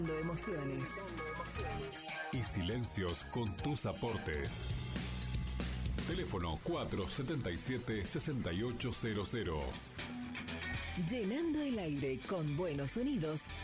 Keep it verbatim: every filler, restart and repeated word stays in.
Emociones. Y silencios con tus aportes. Teléfono cuatro siete siete, seis ocho cero cero. Llenando el aire con buenos sonidos